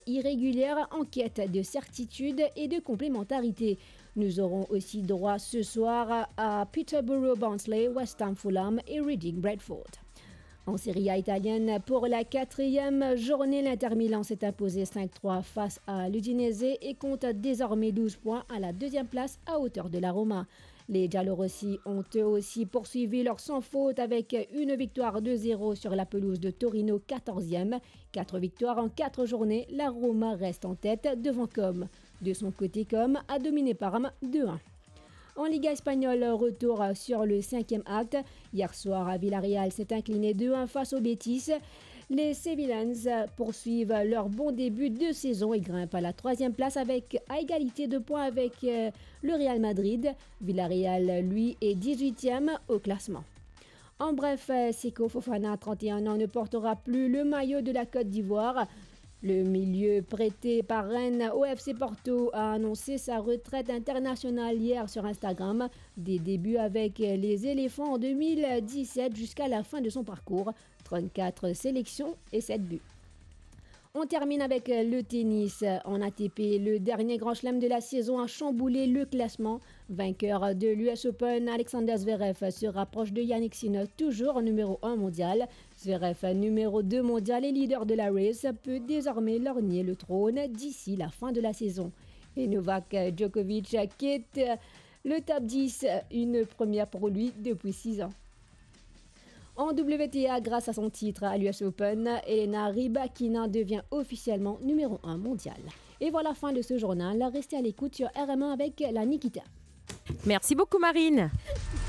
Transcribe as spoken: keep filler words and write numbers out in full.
irrégulière en quête de certitude et de complémentarité. Nous aurons aussi droit ce soir à Peterborough Barnsley, West Ham Fulham et Reading Bradford. En Serie A italienne, pour la quatrième journée, l'Inter Milan s'est imposé cinq trois face à l'Udinese et compte désormais douze points à la deuxième place à hauteur de la Roma. Les Giallorossi ont eux aussi poursuivi leur sans faute avec une victoire deux zéro sur la pelouse de Torino, quatorzième. Quatre victoires en quatre journées, la Roma reste en tête devant Comme. De son côté, Comme a dominé Parme deux un. En Liga espagnole, retour sur le cinquième acte. Hier soir, Villarreal s'est incliné deux un face au Betis. Les Sevillans poursuivent leur bon début de saison et grimpent à la troisième place avec à égalité de points avec euh, le Real Madrid. Villarreal, lui, est dix-huitième au classement. En bref, Seko Fofana, trente et un ans, ne portera plus le maillot de la Côte d'Ivoire. Le milieu prêté par Rennes au F C Porto a annoncé sa retraite internationale hier sur Instagram. Des débuts avec les éléphants en deux mille dix-sept jusqu'à la fin de son parcours. trente-quatre sélections et sept buts. On termine avec le tennis. En A T P, le dernier grand chelem de la saison a chamboulé le classement. Vainqueur de l'U S Open, Alexander Zverev se rapproche de Yannick Sinner, toujours numéro un mondial. Zverev, numéro deux mondial et leader de la race, peut désormais lorgner le trône d'ici la fin de la saison. Et Novak Djokovic quitte le top dix, une première pour lui depuis six ans. En W T A, grâce à son titre à l'U S Open, Elena Rybakina devient officiellement numéro un mondial. Et voilà la fin de ce journal. Restez à l'écoute sur R M un avec la Nikita. Merci beaucoup Marine.